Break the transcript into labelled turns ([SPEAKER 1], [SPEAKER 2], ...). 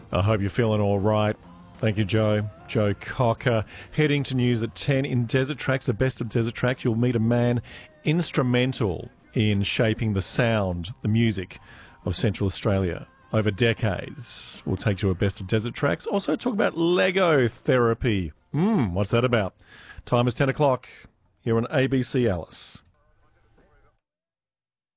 [SPEAKER 1] I hope you're feeling all right. Thank you, Joe. Joe Cocker. Heading to news at 10 in Desert Tracks, the best of Desert Tracks. You'll meet a man instrumental in shaping the sound, the music of Central Australia over decades. We'll take you to a best of Desert Tracks. Also talk about Lego therapy. What's that about? Time is 10 o'clock here on ABC Alice.